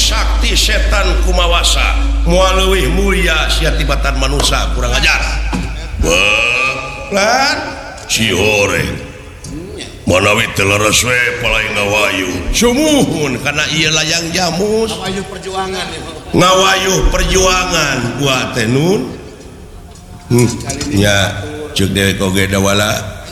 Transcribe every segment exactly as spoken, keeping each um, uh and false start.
sakti setan kumawasa moal leuwih mulia sia tibatan manusia kurang ajar. Wah, lan cihore manawi teleres we palaing ngawayu sumuhun kana ieu layang jamus ngawayuh perjuangan ngawayuh perjuangan gua teh nun hmm. nya ceuk dewe koge dawala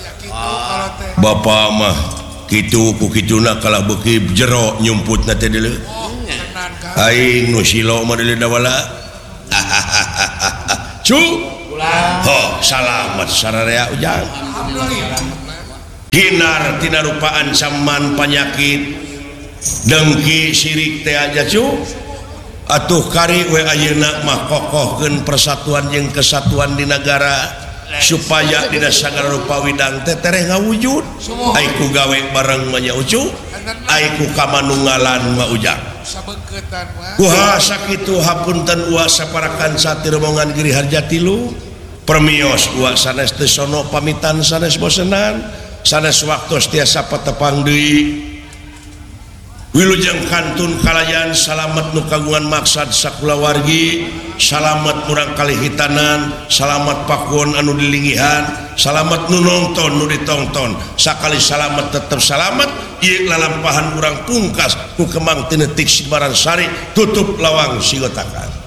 bapa mah kitu ku kituna kalah beuki jero nyumputna teh deuleu aing nu silo mah deuleu dawala cu ho salamet sararea ujang hinar tina rupaan saman penyakit dengki sirik teh aja cu atuh kari we ayeuna mah kokohkeun persatuan jeung kesatuan di negara supaya dina sagala rupa widang teh tereh ngawujud ai ku gawe bareng mah nya ucu ai ku kamanunggalan mah ujang kuha sakitu hapunten uas saparakan satir rombongan Giri Harja tilu permios uas sanes teu sono pamitan sanes bosenan sanes waktu tiasa patepang deui wilujeng kantun kalayan salamet nu kagungan maksad sakulawargi salamet urang kalihitanan salamet pakuon anu dilingihan salamet nu nonton nu ditonton sakali salamet tetep salamet ieu lalampahan urang pungkas ku kemang tinetik Sibaran Sari tutup lawang sigotakan.